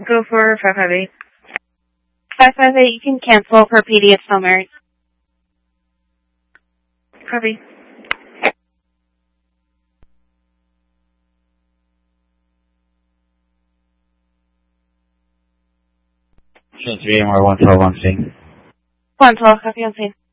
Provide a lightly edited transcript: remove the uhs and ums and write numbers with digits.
Go for 558. 558, you can cancel for PD at St. Mary's. Copy. Show 3 AMR 112 on scene. 112, copy on scene.